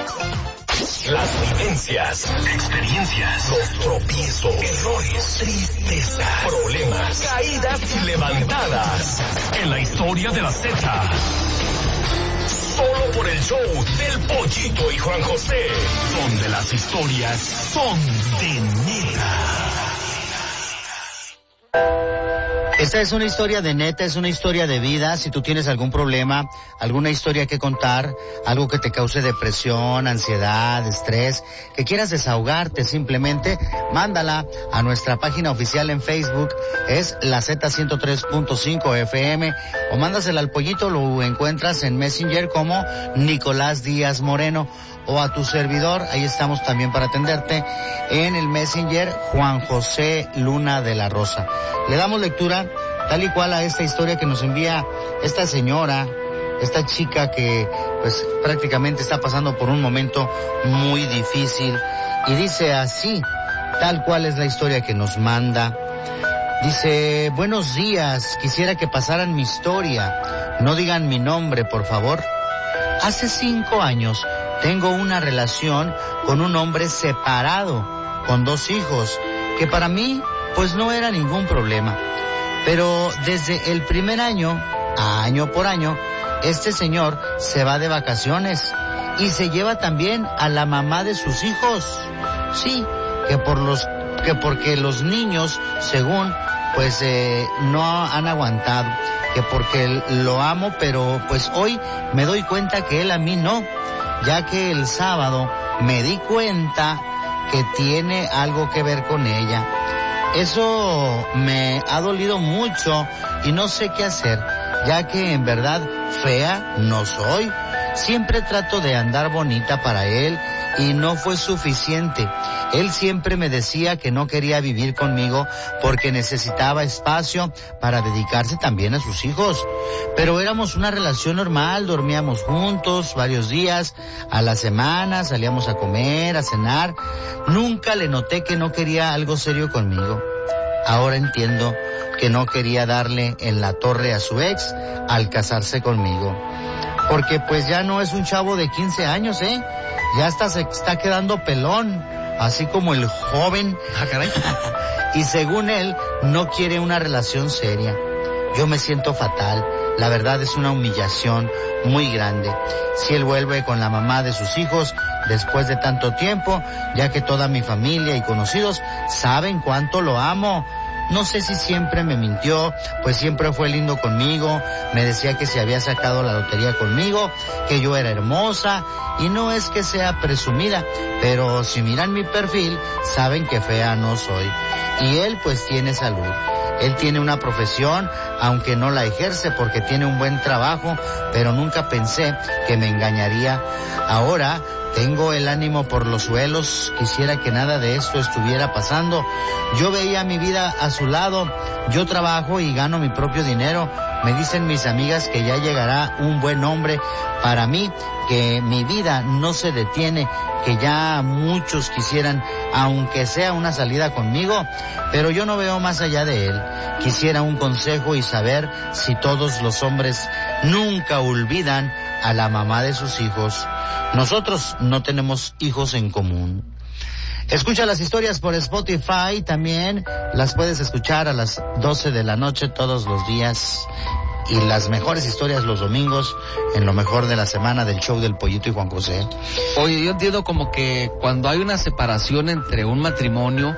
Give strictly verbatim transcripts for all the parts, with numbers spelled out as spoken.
Las vivencias, experiencias, los tropiezos, errores, tristezas, problemas, caídas y levantadas. En la historia de la Z. Solo por el show del Pollito y Juan José, donde las historias son de neta. Esta es una historia de neta, es una historia de vida. Si tú tienes algún problema, alguna historia que contar, algo que te cause depresión, ansiedad, estrés, que quieras desahogarte simplemente, mándala a nuestra página oficial en Facebook, es la Z ciento tres punto cinco F M, o mándasela al Pollito, lo encuentras en Messenger como Nicolás Díaz Moreno, o a tu servidor, ahí estamos también para atenderte, en el Messenger Juan José Luna de la Rosa. Le damos lectura tal y cual a esta historia que nos envía esta señora, esta chica que pues prácticamente está pasando por un momento muy difícil, y dice así, tal cual es la historia que nos manda. Dice: buenos días, quisiera que pasaran mi historia, no digan mi nombre, por favor. Hace cinco años tengo una relación con un hombre separado, con dos hijos, que para mí pues no era ningún problema. Pero desde el primer año, año por año, este señor se va de vacaciones y se lleva también a la mamá de sus hijos. Sí, que por los que porque los niños, según, pues eh, no han aguantado, que porque lo amo, pero pues hoy me doy cuenta que él a mí no, ya que el sábado me di cuenta que tiene algo que ver con ella. Eso me ha dolido mucho y no sé qué hacer, ya que en verdad fea no soy. Siempre trato de andar bonita para él y no fue suficiente. Él siempre me decía que no quería vivir conmigo porque necesitaba espacio para dedicarse también a sus hijos. Pero éramos una relación normal, dormíamos juntos varios días a la semana, salíamos a comer, a cenar. Nunca le noté que no quería algo serio conmigo. Ahora entiendo que no quería darle en la torre a su ex al casarse conmigo. Porque pues ya no es un chavo de quince años, ¿eh? Ya hasta se está quedando pelón, así como el joven. Ah, caray. Y según él, no quiere una relación seria. Yo me siento fatal. La verdad es una humillación muy grande. Si él vuelve con la mamá de sus hijos después de tanto tiempo, ya que toda mi familia y conocidos saben cuánto lo amo. No sé si siempre me mintió, pues siempre fue lindo conmigo, me decía que se había sacado la lotería conmigo, que yo era hermosa, y no es que sea presumida, pero si miran mi perfil, saben que fea no soy. Y él pues tiene salud. Él tiene una profesión, aunque no la ejerce porque tiene un buen trabajo, pero nunca pensé que me engañaría. Ahora tengo el ánimo por los suelos, quisiera que nada de esto estuviera pasando. Yo veía mi vida a su lado, yo trabajo y gano mi propio dinero. Me dicen mis amigas que ya llegará un buen hombre para mí, que mi vida no se detiene, que ya muchos quisieran, aunque sea una salida conmigo, pero yo no veo más allá de él. Quisiera un consejo y saber si todos los hombres nunca olvidan a la mamá de sus hijos. Nosotros no tenemos hijos en común. Escucha las historias por Spotify, también las puedes escuchar a las doce de la noche todos los días, y las mejores historias los domingos en lo mejor de la semana del show del Pollito y Juan José. Oye, yo entiendo como que cuando hay una separación entre un matrimonio,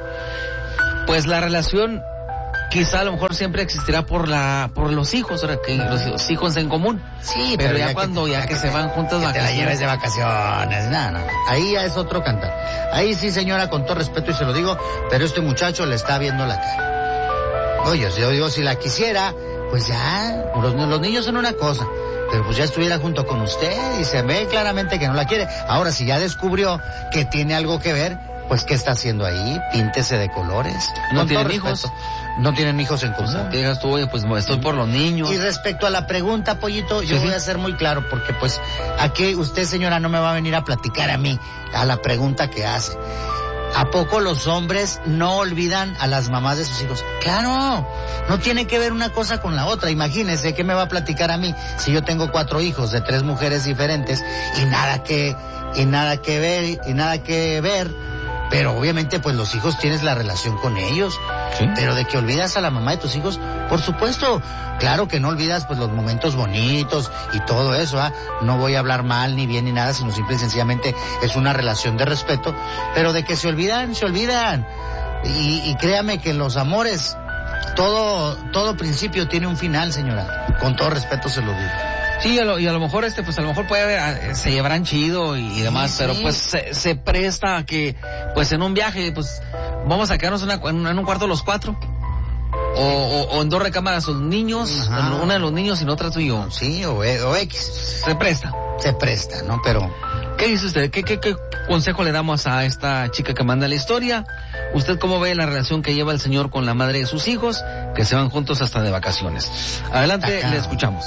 pues la relación quizá a lo mejor siempre existirá por la por los hijos, ahora que los, los hijos en común. Sí, pero, pero ya, ya cuando que, ya ya que, que se van juntas que vacaciones. te la lleves de vacaciones, no, no, ahí ya es otro cantar. Ahí sí, señora, con todo respeto y se lo digo, pero este muchacho le está viendo la cara. Oye, yo digo, si la quisiera, pues ya, los, los niños son una cosa, pero pues ya estuviera junto con usted y se ve claramente que no la quiere. Ahora, si ya descubrió que tiene algo que ver, pues ¿qué está haciendo ahí? Píntese de colores. ¿No Con tienen todo hijos? respeto. No tienen hijos en común. O sea, que digas tú, oye, pues estoy por los niños. Y respecto a la pregunta, Pollito, yo Sí, voy sí. a ser muy claro, porque pues aquí usted, señora, no me va a venir a platicar a mí, a la pregunta que hace. ¿A poco los hombres no olvidan a las mamás de sus hijos? Claro, no tiene que ver una cosa con la otra. Imagínese, ¿qué me va a platicar a mí si yo tengo cuatro hijos de tres mujeres diferentes y nada que y nada que ver, y nada que ver, pero obviamente pues los hijos tienes la relación con ellos, ¿sí? Pero de que olvidas a la mamá de tus hijos, por supuesto, claro que no olvidas pues los momentos bonitos y todo eso, ¿ah? No voy a hablar mal ni bien ni nada, sino simple y sencillamente es una relación de respeto, pero de que se olvidan, se olvidan, y, y créame que los amores, todo, todo principio tiene un final, señora, con todo respeto se lo digo. Sí, a lo, y a lo mejor este, pues a lo mejor puede, se llevarán chido y, y demás, sí, pero sí. pues se, se presta a que, pues en un viaje, pues vamos a quedarnos en, una, en un cuarto los cuatro, o, o, o en dos recámaras los niños, Ajá. una de los niños y en otra tú y yo. Sí, o, o X. Se presta. Se presta, ¿no? Pero... ¿Qué dice usted? ¿Qué, qué, qué consejo le damos a esta chica que manda la historia? ¿Usted cómo ve la relación que lleva el señor con la madre de sus hijos, que se van juntos hasta de vacaciones? Adelante, Acá. le escuchamos.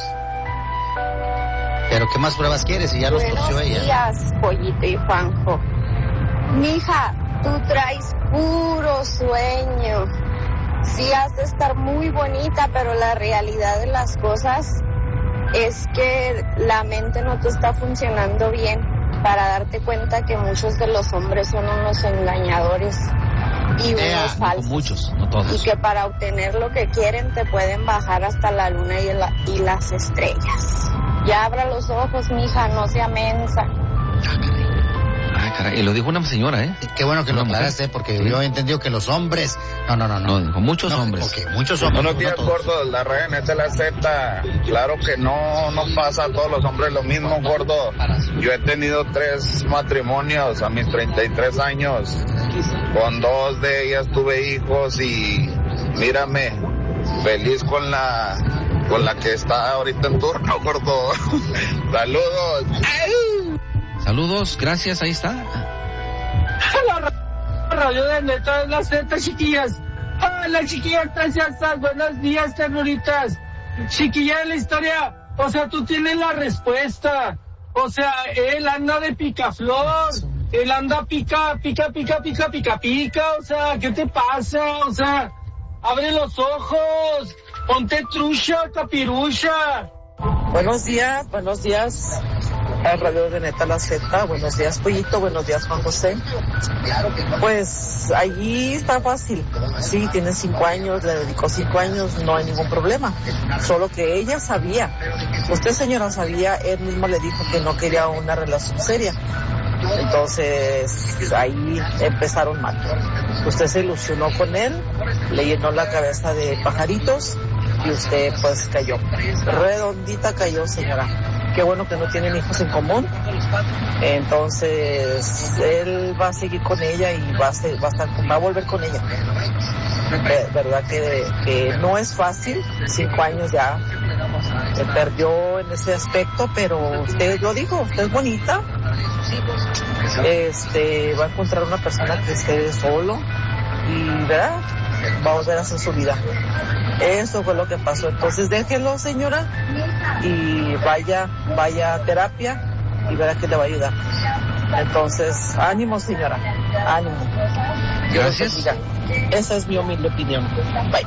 Pero ¿qué más pruebas quieres? Si ya los torció ella. Buenos días, Pollito y Juanjo. Mija, tú traes puro sueño. Sí has de estar muy bonita, pero la realidad de las cosas es que la mente no te está funcionando bien para darte cuenta que muchos de los hombres son unos engañadores y unos eh, falsos. Muchos, no todos. Y que para obtener lo que quieren te pueden bajar hasta la luna y, la, y las estrellas. Ya abra los ojos, mija, no sea mensa. Ah, caray. Ah, caray. Y lo dijo una señora, ¿eh? Qué bueno que una lo aclaraste, porque sí. yo he entendido que los hombres... No, no, no, no. No, dijo muchos no, hombres. Ok, muchos hombres. Buenos días, no gordo. La reina es la Z. Claro que no, no pasa a todos los hombres lo mismo, gordo. Yo he tenido tres matrimonios a mis treinta y tres años. Con dos de ellas tuve hijos y... Mírame, feliz con la... con la que está ahorita en turno, gordo. Saludos. Saludos, gracias, ahí está. La radio de Neta de las Z, chiquillas. Ah, las chiquillas preciosas, buenos días, ternuritas. Chiquilla de la historia, o sea, tú tienes la respuesta. O sea, él anda de picaflor. Él anda pica, pica, pica, pica, pica, pica. O sea, ¿qué te pasa? O sea, abre los ojos. Ponte trucha, capirucha. Buenos días, buenos días. Al radio de Neta la Z, buenos días Pollito, buenos días Juan José. Pues allí está fácil, sí, tiene cinco años, le dedicó cinco años, no hay ningún problema, solo que ella sabía, usted señora sabía, él mismo le dijo que no quería una relación seria, entonces ahí empezaron mal. Usted se ilusionó con él, le llenó la cabeza de pajaritos y usted pues cayó, redondita cayó señora. Qué bueno que no tienen hijos en común. Entonces, él va a seguir con ella y va a, ser, va a, estar, va a volver con ella. De verdad que, que no es fácil. Cinco años ya se perdió en ese aspecto, pero usted lo dijo, usted es bonita. Este, va a encontrar una persona que esté solo y, ¿verdad? Va a volver a hacer su vida. Eso fue lo que pasó. Entonces déjelo, señora, y vaya, vaya a terapia y verá que le va a ayudar. Entonces, ánimo, señora, ánimo. Gracias. Esa es mi humilde opinión. Bye.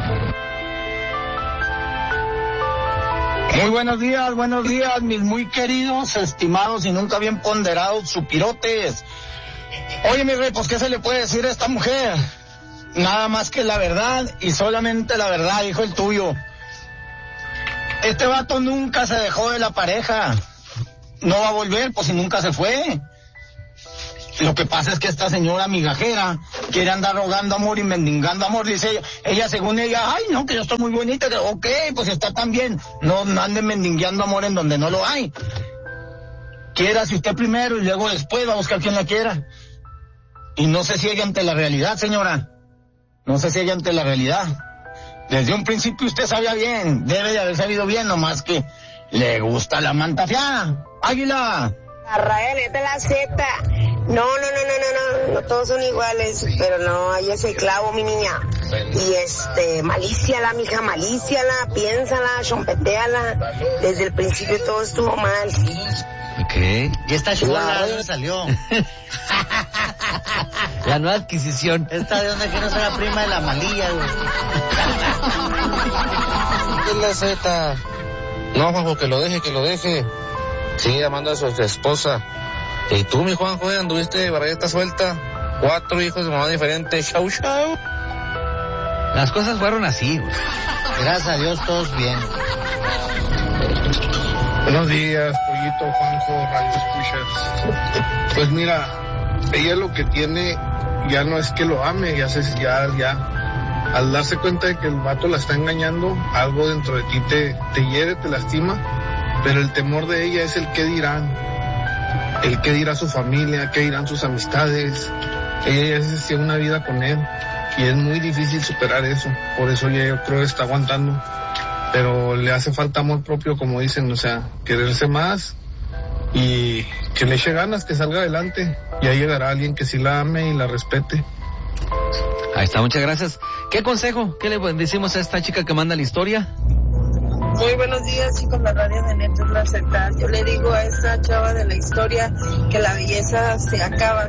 Muy buenos días, buenos días, mis muy queridos, estimados y nunca bien ponderados supirotes. Oye, mi rey, pues, ¿qué se le puede decir a esta mujer? Nada más que la verdad y solamente la verdad, hijo el tuyo. Este vato nunca se dejó de la pareja. No va a volver, pues si nunca se fue. Lo que pasa es que esta señora migajera quiere andar rogando amor y mendigando amor, dice ella. Ella, según ella, ay, no, que yo estoy muy bonita, que ok, pues está tan bien. No, no ande mendigando amor en donde no lo hay. Quiérase usted primero y luego después va a buscar quien la quiera. Y no se ciegue ante la realidad, señora. No se ciegue ante la realidad. Desde un principio usted sabía bien, debe de haber sabido bien, nomás que le gusta la manta fiada. ¡Águila! La radio Neta la Z. No, no, no, no, no, no, no, todos son iguales, pero no, ahí es el clavo, mi niña. Y este, malíciala, mija, malíciala, piénsala, chompeteala. Desde el principio todo estuvo mal. Ok. Y esta chula, ¿de dónde salió? La nueva adquisición. Esta de donde que no sea prima de la malilla, güey. Es la Z. No, Juanjo, que lo deje, que lo deje. Sigue llamando a su esposa. Y tú, mi Juanjo, anduviste de barreta suelta, cuatro hijos de mamá diferente, chau, chau. Las cosas fueron así, güey. Gracias a Dios, todos bien. Buenos días, Pollito, Juanjo, Radio Escuchas. Pues mira, ella lo que tiene ya no es que lo ame, ya se, ya, ya, al darse cuenta de que el vato la está engañando, algo dentro de ti te, te hiere, te lastima, pero el temor de ella es el qué dirán, el qué dirá su familia, qué dirán sus amistades. Ella ya se hacía una vida con él y es muy difícil superar eso, por eso ella yo creo que está aguantando. Pero le hace falta amor propio, como dicen, o sea, quererse más y que le eche ganas, que salga adelante. Y ahí llegará alguien que sí la ame y la respete. Ahí está, muchas gracias. ¿Qué consejo? ¿Qué le decimos a esta chica que manda la historia? Muy buenos días, chicos, la radio de Neta es la Z. Yo le digo a esa chava de la historia que la belleza se acaba.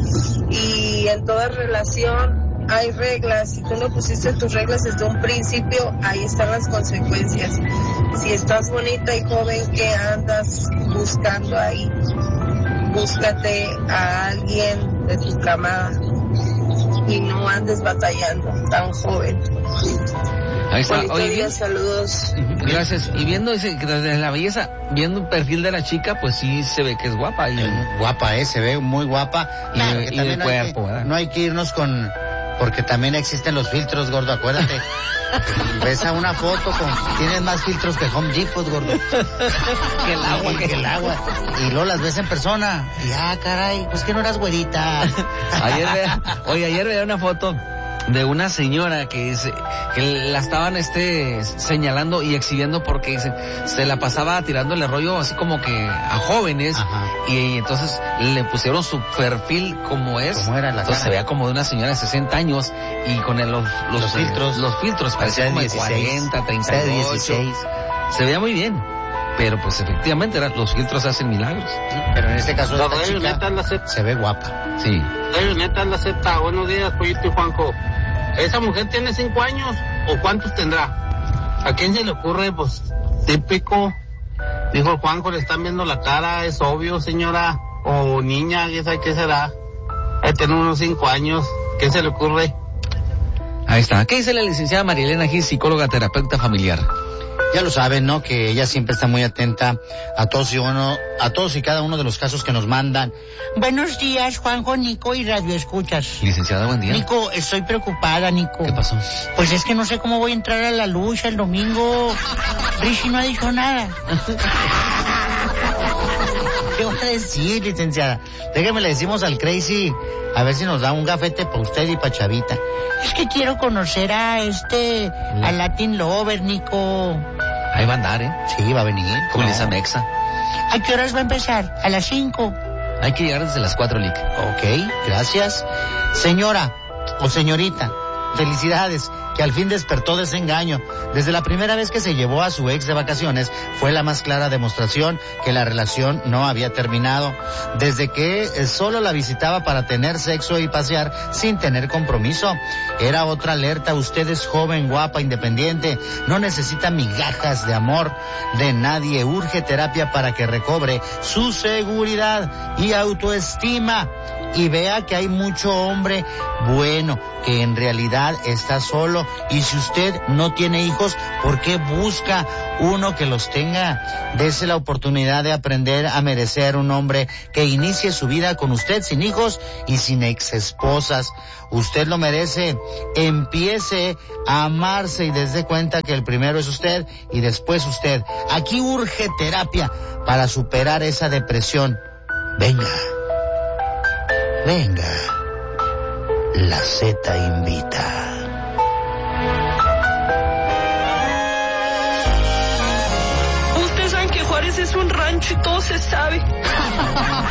Y en toda relación hay reglas. Si tú no pusiste tus reglas desde un principio, ahí están las consecuencias. Si estás bonita y joven, ¿qué andas buscando ahí? Búscate a alguien de tu camada y no andes batallando tan joven. Ahí está. Bonito Oye, día, saludos. Gracias. Y viendo ese, desde la belleza, viendo el perfil de la chica, pues sí se ve que es guapa. Y... Guapa, eh, se ve muy guapa. Y, Claro, y que el también no hay cuerpo, que- ¿verdad? No hay que irnos con... Porque también existen los filtros, gordo, acuérdate. Ves a una foto con... Tienes más filtros que Home Depot, gordo. Que el agua. Y, que el agua. Y luego las ves en persona. Y ah, caray, pues que no eras güerita. Ayer veía, oye, ayer veía una foto de una señora que, se, que la estaban este señalando y exhibiendo porque se, se la pasaba tirándole rollo así como que a jóvenes. Ajá. y, y entonces le pusieron su perfil como es. ¿Cómo era la entonces cara? se veía como de una señora de sesenta años y con el- los, los, Los filtros. los filtros parecía Parecía como de dieciséis. cuarenta, treinta y ocho. dieciséis. Se veía muy bien, pero pues efectivamente era- los filtros hacen milagros. Pero en este caso La esta radio chica Neta es la Z. se ve guapa. Sí. Radio Neta es la Z. Buenos días, Pollito y Juanjo. ¿Esa mujer tiene cinco años o cuántos tendrá? ¿A quién se le ocurre? Pues típico. Dijo el Juanjo, le están viendo la cara, es obvio, señora. O niña, ¿qué sabe qué será? Hay que tener unos cinco años. ¿Qué se le ocurre? Ahí está. ¿Qué dice la licenciada Marielena Gil, psicóloga terapeuta familiar? Ya lo saben, ¿no? Que ella siempre está muy atenta a todos y uno, a todos y cada uno de los casos que nos mandan. Buenos días, Juanjo, Nico y Radio Escuchas. Licenciada, buen día. Nico, estoy preocupada, Nico. ¿Qué pasó? Pues es que no sé cómo voy a entrar a la lucha el domingo. Richie no ha dicho nada. ¿Qué voy a decir, licenciada? Déjeme, le decimos al Crazy, a ver si nos da un gafete para usted y para Chavita. Es que quiero conocer a este, a Latin Lover, Nico. Ahí va a andar, ¿eh? Sí, va a venir. Julissa No. Mexa. ¿A qué horas va a empezar? A las cinco. Hay que llegar desde las cuatro, Lick. Ok, gracias. Señora o señorita, felicidades, que al fin despertó de ese engaño. Desde la primera vez que se llevó a su ex de vacaciones, fue la más clara demostración que la relación no había terminado. Desde que eh, solo la visitaba para tener sexo y pasear sin tener compromiso. Era otra alerta. Usted es joven, guapa, independiente. No necesita migajas de amor de nadie. Urge terapia para que recobre su seguridad y autoestima. Y vea que hay mucho hombre bueno que en realidad está solo. Y si usted no tiene hijos, ¿por qué busca uno que los tenga? Dese la oportunidad de aprender a merecer un hombre que inicie su vida con usted sin hijos y sin ex esposas. Usted lo merece. Empiece a amarse y desde cuenta que el primero es usted y después usted. Aquí urge terapia para superar esa depresión. Venga. Venga, la Z invita. Ustedes saben que Juárez es un rancho y todo se sabe.